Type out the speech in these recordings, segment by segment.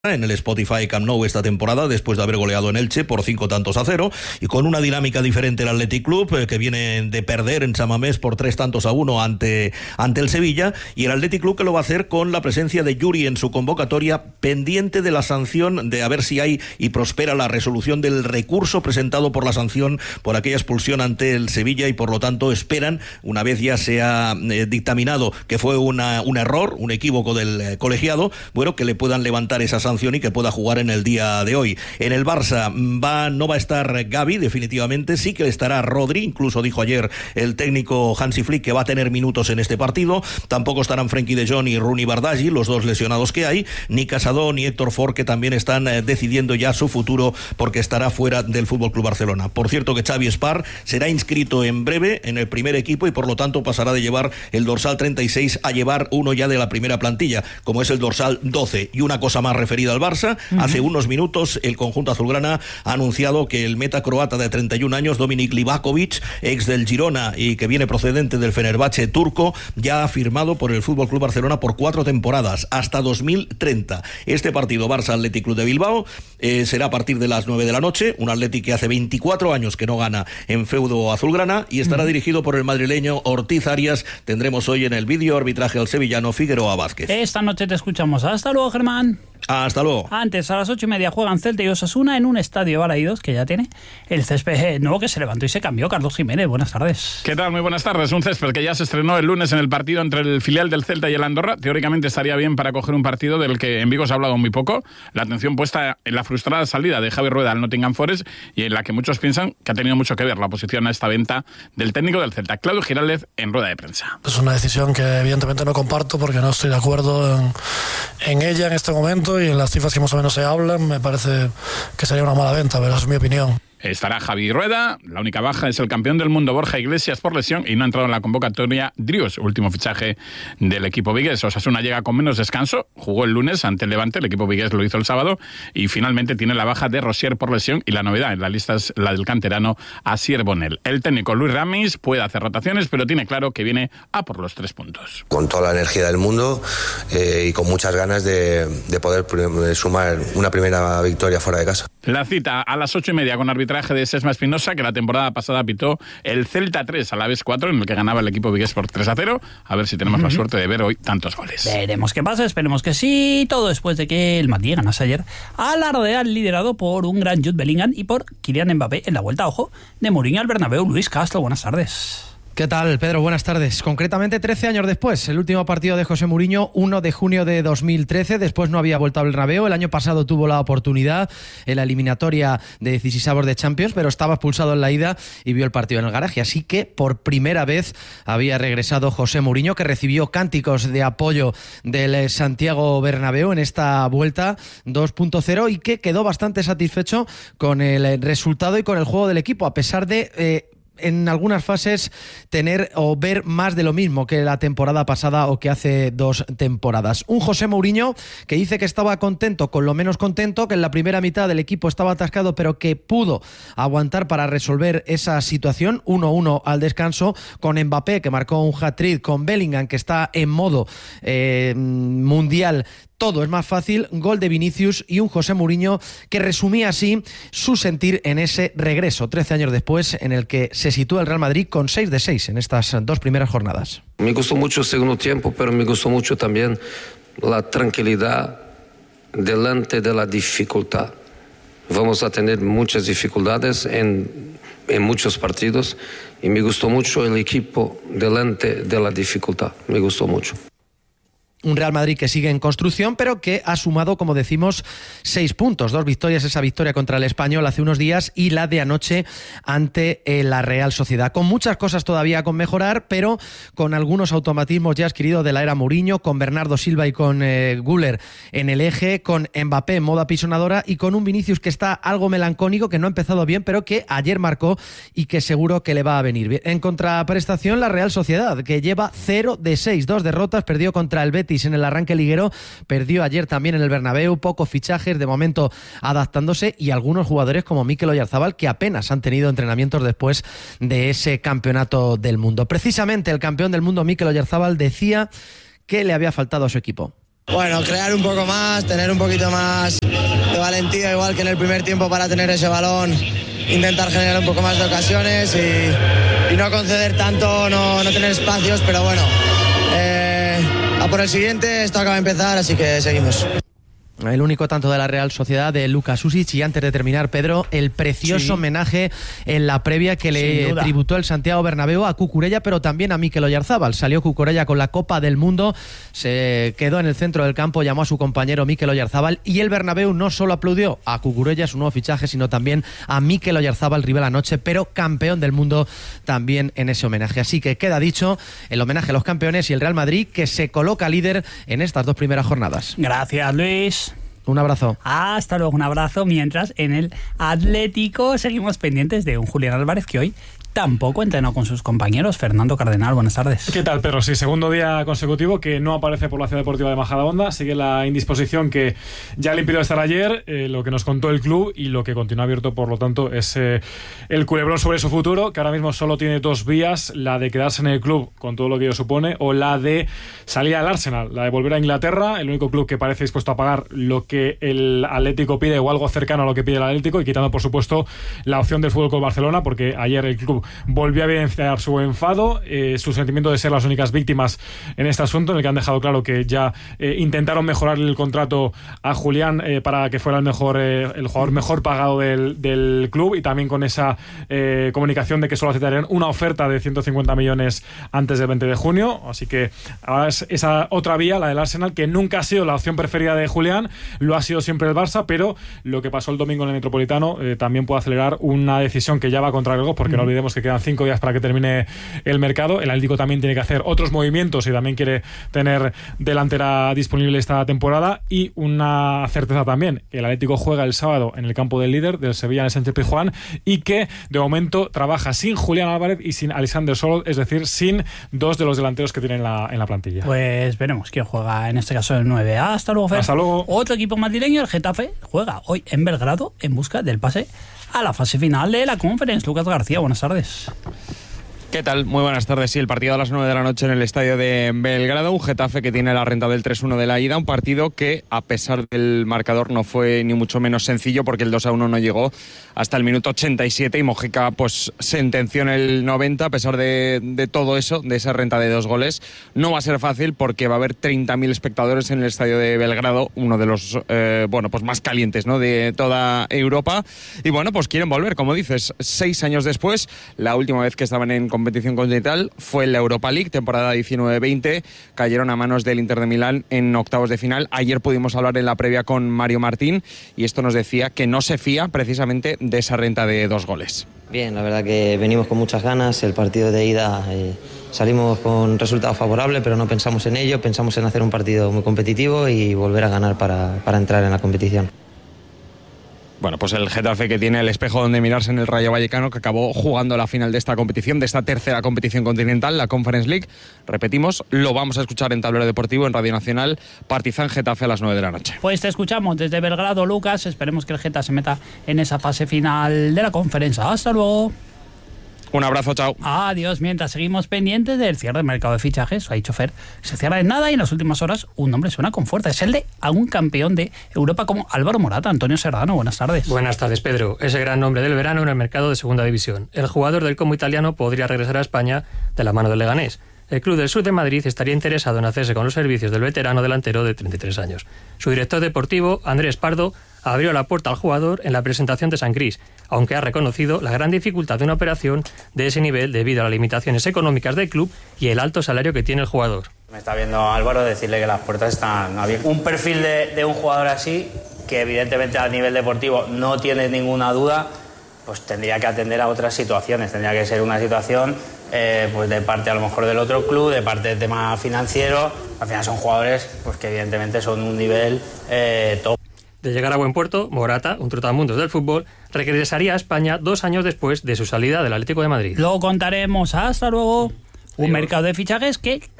en el Spotify Camp Nou esta temporada, después de haber goleado en Elche por 5-0, y con una dinámica diferente el Athletic Club, que viene de perder en San Mamés por 3-1 ante el Sevilla, y el Athletic Club que lo va a hacer con la presencia de Yuri en su convocatoria, pendiente de la sanción, de a ver si hay y prospera la resolución del recurso presentado por la sanción por aquella expulsión ante el Sevilla, y por lo tanto esperan, una vez ya se ha dictaminado que fue un error, un equívoco del colegiado, que le puedan levantar esa sanción y que pueda jugar en el día de hoy. En el Barça no va a estar Gavi, definitivamente, sí que estará Rodri, incluso dijo ayer el técnico Hansi Flick que va a tener minutos en este partido. Tampoco estarán Frenkie de Jong y Rooney Bardghji, los dos lesionados que hay, ni Casado ni Héctor Ford, que también están decidiendo ya su futuro porque estará fuera del FC Barcelona. Por cierto que Xavi Espar será inscrito en breve en el primer equipo y por lo tanto pasará de llevar el dorsal 36 a llevar uno ya de la primera plantilla, como es el dorsal 12. Y una cosa más referida al Barça, hace unos minutos el conjunto azulgrana ha anunciado que el meta croata de 31 años, Dominik Livakovic, ex del Girona y que viene procedente del Fenerbahce turco, ya ha firmado por el FC Barcelona por 4 temporadas, hasta 2030. Este partido Barça-Athletic Club de Bilbao será a partir de las 9 de la noche, un Athletic que hace 24 años que no gana en feudo azulgrana, y estará dirigido por el madrileño Ortiz Arias. Tendremos hoy en el vídeo arbitraje al sevillano Figueroa Vázquez. Esta noche te escuchamos. Hasta luego, Germán. Hasta luego. Antes, a las 8:30 juegan Celta y Osasuna en un estadio Balaídos que ya tiene el césped nuevo que se levantó y se cambió. Carlos Jiménez, buenas tardes. ¿Qué tal? Muy buenas tardes. Un césped que ya se estrenó el lunes en el partido entre el filial del Celta y el Andorra. Teóricamente estaría bien para coger un partido del que en Vigo se ha hablado muy poco. La atención puesta en la frustrada salida de Javi Rueda al Nottingham Forest, y en la que muchos piensan que ha tenido mucho que ver la oposición a esta venta del técnico del Celta, Claudio Giraldez, en rueda de prensa. Es una decisión que evidentemente no comparto porque no estoy de acuerdo en ella en este momento, y en las cifras que más o menos se hablan me parece que sería una mala venta, pero esa es mi opinión. Estará Javi Rueda, la única baja es el campeón del mundo Borja Iglesias por lesión y no ha entrado en la convocatoria Drius, último fichaje del equipo vigués. Osasuna llega con menos descanso, jugó el lunes ante el Levante, el equipo vigués lo hizo el sábado, y finalmente tiene la baja de Rosier por lesión, y la novedad en la lista es la del canterano Asier Bonel. El técnico Luis Ramis puede hacer rotaciones, pero tiene claro que viene a por los 3 puntos. Con toda la energía del mundo y con muchas ganas de poder sumar una primera victoria fuera de casa. La cita a las 8:30 con arbitraje de Sesma Espinosa, que la temporada pasada pitó el Celta 3 a la vez 4, en el que ganaba el equipo vigués por 3-0. A ver si tenemos la suerte de ver hoy tantos goles. Veremos qué pasa, esperemos que sí. Todo después de que el Madrid ganase ayer al Ardeal, liderado por un gran Jude Bellingham y por Kylian Mbappé en la vuelta, ojo, de Mourinho al Bernabéu. Luis Castro, buenas tardes. ¿Qué tal, Pedro? Buenas tardes. Concretamente 13 años después, el último partido de José Mourinho, 1 de junio de 2013, después no había vuelto al Bernabéu. El año pasado tuvo la oportunidad en la eliminatoria de 16avos de Champions, pero estaba expulsado en la ida y vio el partido en el garaje, así que por primera vez había regresado José Mourinho, que recibió cánticos de apoyo del Santiago Bernabéu en esta vuelta 2.0 y que quedó bastante satisfecho con el resultado y con el juego del equipo, a pesar de en algunas fases tener o ver más de lo mismo que la temporada pasada o que hace 2 temporadas. Un José Mourinho que dice que estaba contento con lo menos contento, que en la primera mitad del equipo estaba atascado, pero que pudo aguantar para resolver esa situación. 1-1 al descanso, con Mbappé, que marcó un hat-trick, con Bellingham, que está en modo mundial. Todo es más fácil, gol de Vinicius, y un José Mourinho que resumía así su sentir en ese regreso, 13 años después, en el que se sitúa el Real Madrid con 6 de 6 en estas 2 primeras jornadas. Me gustó mucho el segundo tiempo, pero me gustó mucho también la tranquilidad delante de la dificultad. Vamos a tener muchas dificultades en muchos partidos, y me gustó mucho el equipo delante de la dificultad, me gustó mucho. Un Real Madrid que sigue en construcción, pero que ha sumado, como decimos, 6 puntos. 2 victorias, esa victoria contra el Español hace unos días y la de anoche ante la Real Sociedad. Con muchas cosas todavía con mejorar, pero con algunos automatismos ya adquiridos de la era Mourinho, con Bernardo Silva y con Güler en el eje, con Mbappé en modo apisonadora y con un Vinicius que está algo melancólico, que no ha empezado bien, pero que ayer marcó y que seguro que le va a venir bien. En contraprestación, la Real Sociedad, que lleva 0 de 6, 2 derrotas, perdió contra el Betis en el arranque liguero, perdió ayer también en el Bernabéu, pocos fichajes, de momento adaptándose, y algunos jugadores como Mikel Oyarzabal que apenas han tenido entrenamientos después de ese campeonato del mundo. Precisamente el campeón del mundo, Mikel Oyarzabal, decía que le había faltado a su equipo. Bueno, crear un poco más, tener un poquito más de valentía, igual que en el primer tiempo, para tener ese balón, intentar generar un poco más de ocasiones y no conceder tanto, no tener espacios, pero bueno, a por el siguiente, esto acaba de empezar, así que seguimos. El único tanto de la Real Sociedad de Luka Susic. Y antes de terminar, Pedro, el precioso homenaje en la previa que le tributó el Santiago Bernabéu a Cucurella, pero también a Mikel Oyarzábal. Salió Cucurella con la Copa del Mundo, se quedó en el centro del campo, llamó a su compañero Mikel Oyarzábal, y el Bernabéu no solo aplaudió a Cucurella, su nuevo fichaje, sino también a Mikel Oyarzábal, rival anoche, pero campeón del mundo también en ese homenaje. Así que queda dicho el homenaje a los campeones y el Real Madrid, que se coloca líder en estas 2 primeras jornadas. Gracias, Luis. Un abrazo. Hasta luego, un abrazo. Mientras en el Atlético seguimos pendientes de un Julián Álvarez que hoy tampoco entrenó con sus compañeros. Fernando Cardenal, buenas tardes. ¿Qué tal, Pedro? Sí, segundo día consecutivo que no aparece por la Ciudad Deportiva de Majadahonda. Sigue la indisposición que ya le impidió estar ayer, lo que nos contó el club, y lo que continúa abierto, por lo tanto, es el culebrón sobre su futuro, que ahora mismo solo tiene 2 vías: la de quedarse en el club con todo lo que ello supone, o la de salir al Arsenal, la de volver a Inglaterra, el único club que parece dispuesto a pagar lo que el Atlético pide, o algo cercano a lo que pide el Atlético, y quitando, por supuesto, la opción del Fútbol Club Barcelona, porque ayer el club volvió a evidenciar su enfado, su sentimiento de ser las únicas víctimas en este asunto, en el que han dejado claro que ya intentaron mejorar el contrato a Julián para que fuera el jugador mejor pagado del club, y también con esa comunicación de que solo aceptarían una oferta de 150 millones antes del 20 de junio. Así que ahora es esa otra vía, la del Arsenal, que nunca ha sido la opción preferida de Julián, lo ha sido siempre el Barça, pero lo que pasó el domingo en el Metropolitano también puede acelerar una decisión que ya va contra el reloj, porque no olvidemos que quedan 5 días para que termine el mercado. El Atlético también tiene que hacer otros movimientos y también quiere tener delantera disponible esta temporada. Y una certeza también: que el Atlético juega el sábado en el campo del líder, del Sevilla, en el Sánchez-Pizjuán, y que de momento trabaja sin Julián Álvarez y sin Alexander Sörloth, es decir, sin 2 de los delanteros que tiene en la plantilla. Pues veremos quién juega en este caso el 9. Hasta luego, Fer. Hasta luego. Otro equipo madrileño, el Getafe, juega hoy en Belgrado en busca del pase a la fase final de la Conference. Lucas García, buenas tardes. ¿Qué tal? Muy buenas tardes. Sí, el partido a las 9 de la noche en el estadio de Belgrado. Un Getafe que tiene la renta del 3-1 de la ida. Un partido que, a pesar del marcador, no fue ni mucho menos sencillo, porque el 2-1 no llegó hasta el minuto 87 y Mojica pues sentenció en el 90. A pesar de todo eso, de esa renta de 2 goles, no va a ser fácil, porque va a haber 30.000 espectadores en el estadio de Belgrado, uno de los pues más calientes, ¿no?, de toda Europa. Y bueno, pues quieren volver, como dices, 6 años después. La última vez que estaban en competición continental fue en la Europa League, temporada 19-20, cayeron a manos del Inter de Milán en octavos de final. Ayer pudimos hablar en la previa con Mario Martín, y esto nos decía que no se fía precisamente de esa renta de 2 goles. Bien, la verdad que venimos con muchas ganas. El partido de ida salimos con resultado favorable, pero no pensamos en ello, pensamos en hacer un partido muy competitivo y volver a ganar para entrar en la competición. Bueno, pues el Getafe, que tiene el espejo donde mirarse en el Rayo Vallecano, que acabó jugando la final de esta competición, de esta tercera competición continental, la Conference League. Repetimos, lo vamos a escuchar en Tablero Deportivo, en Radio Nacional. Partizan Getafe a las 9 de la noche. Pues te escuchamos desde Belgrado, Lucas. Esperemos que el Getafe se meta en esa fase final de la conferencia. Hasta luego. Un abrazo, chao. Adiós. Mientras seguimos pendientes del cierre del mercado de fichajes, lo ha dicho Fer, se cierra en nada, y en las últimas horas un nombre suena con fuerza. Es el de algún campeón de Europa como Álvaro Morata. Antonio Serrano, buenas tardes. Buenas tardes, Pedro. Ese gran nombre del verano en el mercado de segunda división. El jugador del Como italiano podría regresar a España de la mano del Leganés. El club del sur de Madrid estaría interesado en hacerse con los servicios del veterano delantero de 33 años. Su director deportivo, Andrés Pardo, abrió la puerta al jugador en la presentación de Sant Cris, aunque ha reconocido la gran dificultad de una operación de ese nivel debido a las limitaciones económicas del club y el alto salario que tiene el jugador. Me está viendo Álvaro decirle que las puertas están abiertas. Un perfil de un jugador así, que evidentemente a nivel deportivo no tiene ninguna duda, pues tendría que atender a otras situaciones. Tendría que ser una situación pues de parte a lo mejor del otro club, de parte del tema financiero. Al final son jugadores pues que evidentemente son un nivel top. De llegar a buen puerto, Morata, un trotamundos del fútbol, regresaría a España 2 años después de su salida del Atlético de Madrid. Lo contaremos. Hasta luego. Un mercado de fichajes que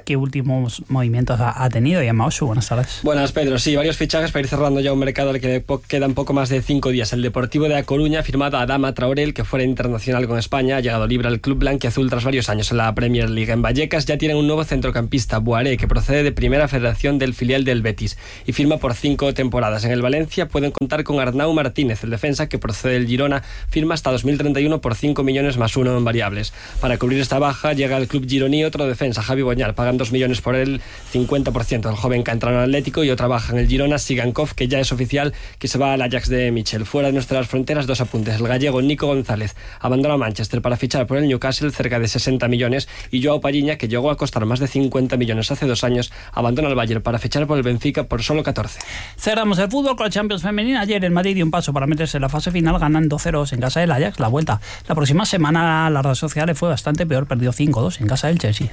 ¿qué últimos movimientos ha tenido? Y Mausu, buenas tardes. Buenas, Pedro. Sí, varios fichajes para ir cerrando ya un mercado al que quedan poco más de 5 días. El Deportivo de A Coruña ha firmado a Adama Traoré, el que fuera internacional con España, ha llegado libre al club blanquiazul tras varios años en la Premier League. En Vallecas ya tienen un nuevo centrocampista, Boaré, que procede de Primera Federación del filial del Betis y firma por 5 temporadas. En el Valencia pueden contar con Arnau Martínez, el defensa que procede del Girona, firma hasta 2031 por 5 millones más 1 en variables. Para cubrir esta baja llega al club gironí otro defensa, Javi Boñal, pagan 2 millones por él, 50% del joven que ha entrado en Atlético, y otra baja en el Girona, Sigankov, que ya es oficial que se va al Ajax de Michel. Fuera de nuestras fronteras, 2 apuntes. El gallego Nico González abandona Manchester para fichar por el Newcastle, cerca de 60 millones, y Joao Palhinha, que llegó a costar más de 50 millones hace 2 años, abandona el Bayern para fichar por el Benfica por solo 14. Cerramos el fútbol con la Champions femenina. Ayer el Madrid dio un paso para meterse en la fase final ganando 2-0 en casa del Ajax. La vuelta la próxima semana las redes sociales fue bastante peor, perdió 5-2 en casa del Chelsea.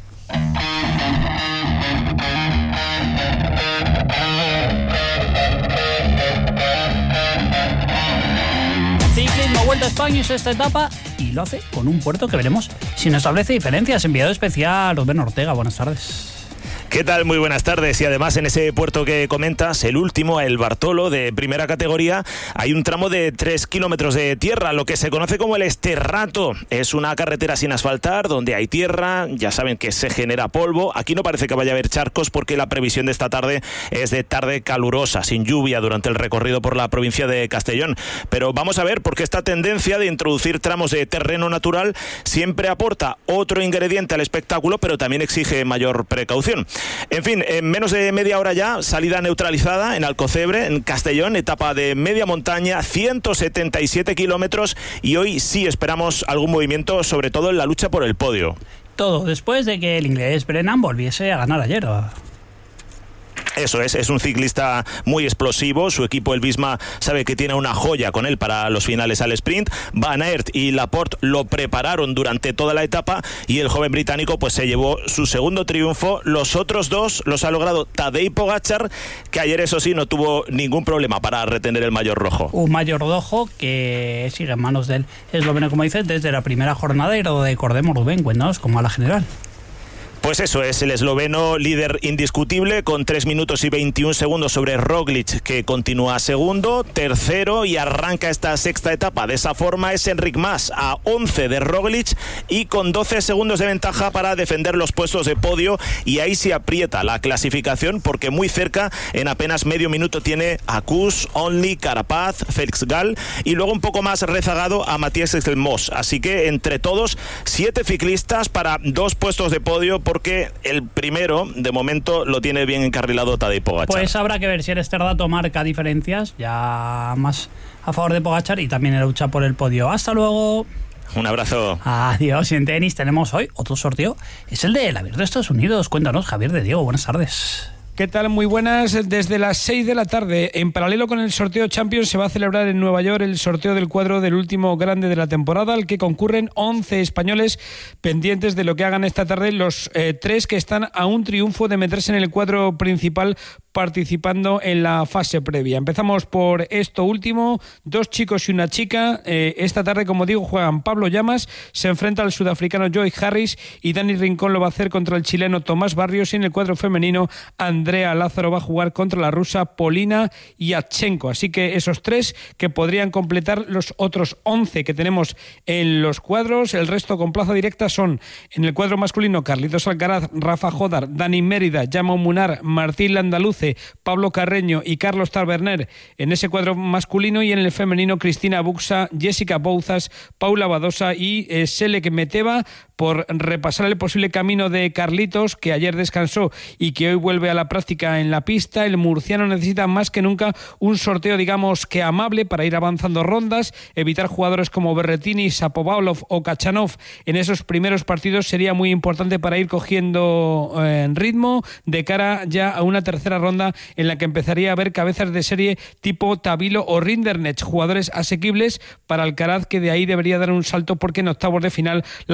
Ciclismo, Vuelta a España es esta etapa y lo hace con un puerto que veremos si no establece diferencias. Enviado especial Rubén Ortega, buenas tardes. ¿Qué tal? Muy buenas tardes. Y además en ese puerto que comentas, el último, el Bartolo, de primera categoría, hay un tramo de 3 kilómetros de tierra, lo que se conoce como el Esterrato. Es una carretera sin asfaltar, donde hay tierra, ya saben que se genera polvo. Aquí no parece que vaya a haber charcos porque la previsión de esta tarde es de tarde calurosa, sin lluvia durante el recorrido por la provincia de Castellón. Pero vamos a ver, porque esta tendencia de introducir tramos de terreno natural siempre aporta otro ingrediente al espectáculo, pero también exige mayor precaución. En fin, en menos de media hora ya, salida neutralizada en Alcocebre, en Castellón, etapa de media montaña, 177 kilómetros, y hoy sí esperamos algún movimiento, sobre todo en la lucha por el podio. Todo después de que el inglés Brennan volviese a ganar ayer. Eso es un ciclista muy explosivo. Su equipo, el Visma, sabe que tiene una joya con él para los finales al sprint. Van Aert y Laporte lo prepararon durante toda la etapa y el joven británico pues se llevó su segundo triunfo. Los otros 2 los ha logrado Tadej Pogačar, que ayer eso sí no tuvo ningún problema para retener el maillot rojo. Un maillot rojo que sigue en manos del esloveno, como dices, desde la primera jornada, y recordemos, Rubén, cuéntanos cómo a la general. Pues eso es, el esloveno líder indiscutible con 3 minutos y 21 segundos sobre Roglic, que continúa segundo. Tercero y arranca esta sexta etapa de esa forma es Enric Mas, a 11 de Roglic y con 12 segundos de ventaja para defender los puestos de podio, y ahí se aprieta la clasificación porque muy cerca, en apenas medio minuto, tiene a Kuss, Only, Carapaz, Félix Gall y luego un poco más rezagado a Matías Exelmos. Así que entre todos 7 ciclistas para 2 puestos de podio, porque el primero, de momento, lo tiene bien encarrilado Tadej Pogačar. Pues habrá que ver si el Esterrato marca diferencias, ya más a favor de Pogačar, y también en la lucha por el podio. Hasta luego. Un abrazo. Adiós. Y en tenis tenemos hoy otro sorteo. Es el del Abierto de Estados Unidos. Cuéntanos, Javier de Diego. Buenas tardes. ¿Qué tal? Muy buenas. Desde las 6 de la tarde, en paralelo con el sorteo Champions, se va a celebrar en Nueva York el sorteo del cuadro del último grande de la temporada, al que concurren 11 españoles pendientes de lo que hagan esta tarde los 3 que están a un triunfo de meterse en el cuadro principal participando en la fase previa. Empezamos por esto último, 2 chicos y una chica. Esta tarde, como digo, juegan Pablo Llamas, se enfrenta al sudafricano Joy Harris, y Dani Rincón lo va a hacer contra el chileno Tomás Barrios, y en el cuadro femenino Andrea Lázaro va a jugar contra la rusa Polina Yatchenko. Así que esos 3 que podrían completar los otros 11 que tenemos en los cuadros. El resto con plaza directa son en el cuadro masculino Carlitos Alcaraz, Rafa Jodar, Dani Mérida, Jaume Munar, Martín Landaluce, Pablo Carreño y Carlos Taberner en ese cuadro masculino, y en el femenino Cristina Buxa, Jessica Bouzas, Paula Badosa y Selek Meteva, por repasar el posible camino de Carlitos, que ayer descansó y que hoy vuelve a la práctica en la pista. El murciano necesita más que nunca un sorteo, digamos que amable, para ir avanzando rondas, evitar jugadores como Berretini, Shapovalov o Kachanov en esos primeros partidos sería muy importante para ir cogiendo ritmo de cara ya a una tercera ronda en la que empezaría a haber cabezas de serie tipo Tabilo o Rinderknecht, jugadores asequibles para Alcaraz, que de ahí debería dar un salto, porque en octavos de final la cosa se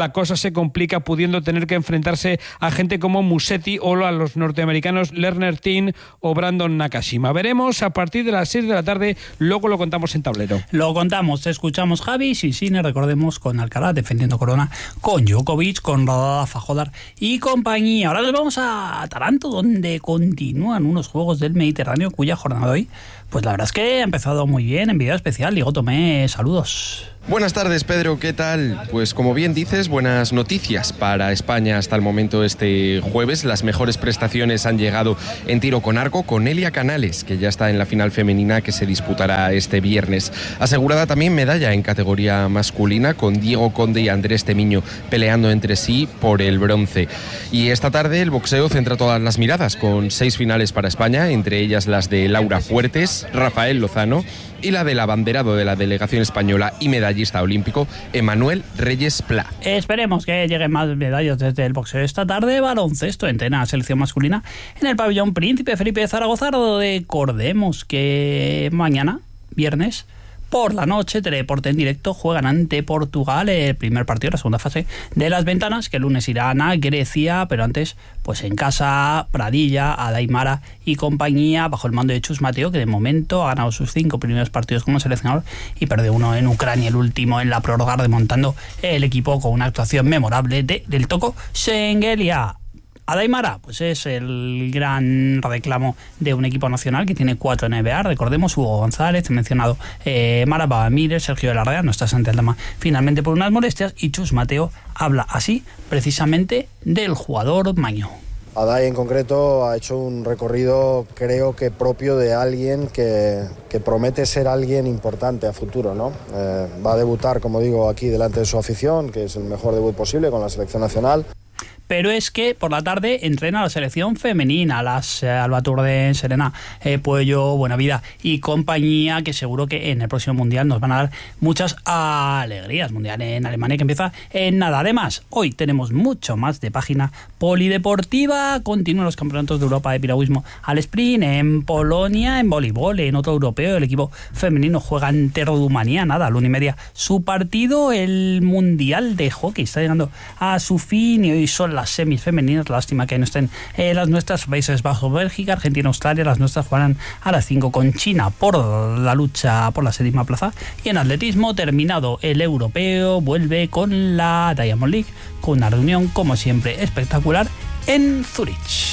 se complica pudiendo tener que enfrentarse a gente como Musetti o a los norteamericanos Lerner Tin o Brandon Nakashima. Veremos a partir de las 6 de la tarde, luego lo contamos en tablero. Lo contamos, te escuchamos Javi, Sisine, recordemos, con Alcaraz defendiendo corona, con Djokovic, con Rafa Jodar y compañía. Ahora nos vamos a Taranto, donde continúan unos Juegos del Mediterráneo, cuya jornada de hoy, pues la verdad es que ha empezado muy bien, en video especial. Diego Tomé, saludos. Buenas tardes, Pedro, ¿qué tal? Pues como bien dices, buenas noticias para España hasta el momento este jueves. Las mejores prestaciones han llegado en tiro con arco con Elia Canales, que ya está en la final femenina que se disputará este viernes. Asegurada también medalla en categoría masculina con Diego Conde y Andrés Temiño peleando entre sí por el bronce. Y esta tarde el boxeo centra todas las miradas con 6 finales para España, entre ellas las de Laura Fuertes, Rafael Lozano y la del abanderado de la delegación española y medallista olímpico, Emanuel Reyes Pla. Esperemos que lleguen más medallas desde el boxeo. Esta tarde, baloncesto, entrena la selección masculina en el pabellón Príncipe Felipe de Zaragoza. Recordemos que mañana, viernes, por la noche, Teledeporte en directo juegan ante Portugal el primer partido, la segunda fase de las ventanas, que el lunes irán a Grecia, pero antes, pues en casa, Pradilla, Adaimara y compañía, bajo el mando de Chus Mateo, que de momento ha ganado sus 5 primeros partidos como seleccionador y perdió uno en Ucrania, el último en la prórroga, remontando el equipo con una actuación memorable del Toco Schengelia. Adaimara, pues es el gran reclamo de un equipo nacional que tiene 4 NBA. Recordemos, Hugo González, he mencionado Maraba Mírez, Sergio de la Rea, no está Santi Aldama finalmente por unas molestias, y Chus Mateo habla así precisamente del jugador maño. Adai en concreto ha hecho un recorrido, creo que propio de alguien que promete ser alguien importante a futuro, ¿no? Va a debutar, como digo, aquí delante de su afición, que es el mejor debut posible con la selección nacional. Pero es que por la tarde entrena la selección femenina, las Alba Turden, Serena Puello, Buenavida y compañía, que seguro que en el próximo Mundial nos van a dar muchas alegrías. Mundial en Alemania que empieza en nada. Además, hoy tenemos mucho más de página polideportiva. Continúan los campeonatos de Europa de piragüismo al sprint, en Polonia, en voleibol, en otro europeo. El equipo femenino juega ante Rumanía, nada, a la 1:30 su partido. El Mundial de hockey está llegando a su fin y hoy son las semis femeninas. Lástima que no estén las nuestras. Países Bajos, Bélgica, Argentina, Australia. Las nuestras jugarán a las 5 con China por la lucha por la 7ª plaza. Y en atletismo, terminado el europeo, vuelve con la Diamond League, con una reunión como siempre espectacular en Zurich.